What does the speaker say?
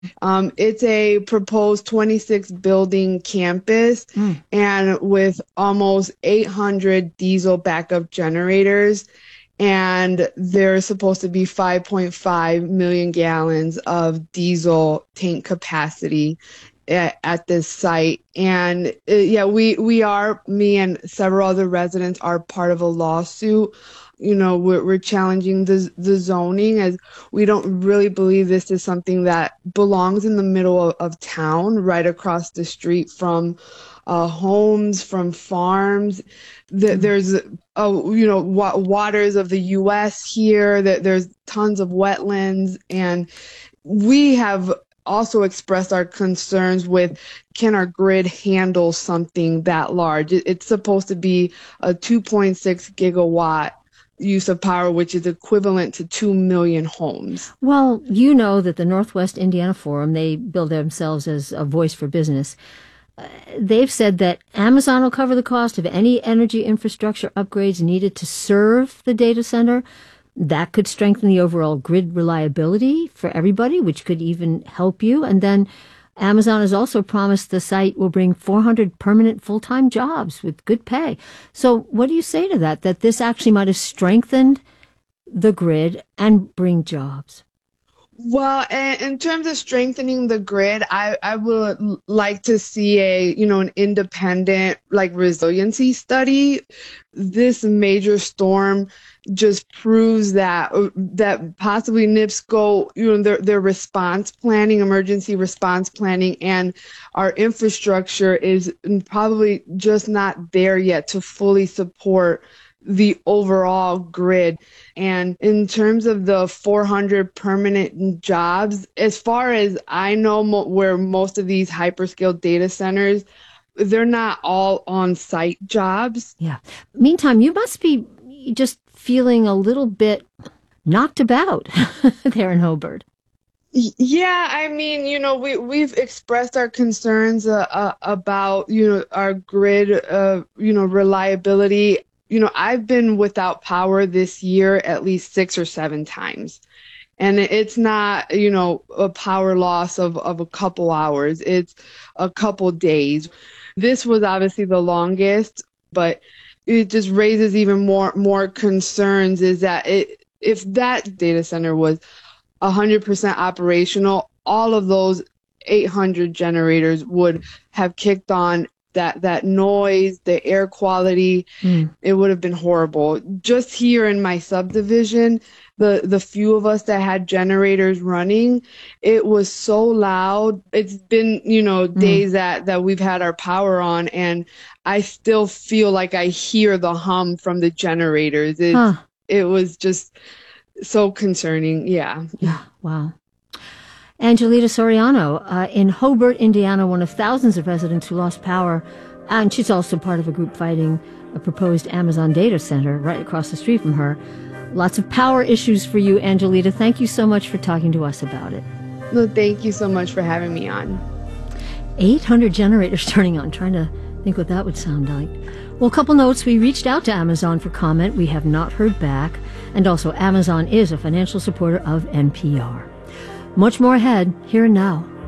It's a proposed 26 building campus and with almost 800 diesel backup generators. And there's supposed to be 5.5 million gallons of diesel tank capacity at this site. And yeah, me and several other residents are part of a lawsuit. We're challenging the zoning, as we don't really believe this is something that belongs in the middle of town, right across the street from homes, from farms. There's waters of the U.S. here. That there's tons of wetlands, and we have also expressed our concerns with, can our grid handle something that large? It's supposed to be a 2.6 gigawatt use of power, which is equivalent to 2 million homes. Well, you know that the Northwest Indiana Forum, they bill themselves as a voice for business. They've said that Amazon will cover the cost of any energy infrastructure upgrades needed to serve the data center. That could strengthen the overall grid reliability for everybody, which could even help you. And then Amazon has also promised the site will bring 400 permanent full-time jobs with good pay. So what do you say to that this actually might have strengthened the grid and bring jobs? Well, in terms of strengthening the grid, I would like to see an independent, resiliency study. This major storm just proves that possibly NIPSCO, their response planning, emergency response planning, and our infrastructure is probably just not there yet to fully support the overall grid. And in terms of the 400 permanent jobs, as far as I know, where most of these hyperscale data centers, they're not all on-site jobs. Yeah. Meantime, you must be just feeling a little bit knocked about there in Hobart. Yeah, I mean, we've expressed our concerns about, our grid, reliability. I've been without power this year at least 6 or 7 times. And it's not, a power loss of a couple hours. It's a couple days. This was obviously the longest, but it just raises even more concerns, is that if that data center was 100% operational, all of those 800 generators would have kicked on. That noise, the air quality, it would have been horrible. Just here in my subdivision, the few of us that had generators running, it was so loud. It's been, days that we've had our power on, and I still feel like I hear the hum from the generators. It was just so concerning. Yeah. Yeah. Wow. Angelita Soriano, in Hobart, Indiana, one of thousands of residents who lost power. And she's also part of a group fighting a proposed Amazon data center right across the street from her. Lots of power issues for you, Angelita. Thank you so much for talking to us about it. No, thank you so much for having me on. 800 generators turning on. Trying to think what that would sound like. Well, a couple notes. We reached out to Amazon for comment. We have not heard back. And also, Amazon is a financial supporter of NPR. Much more ahead, here and now.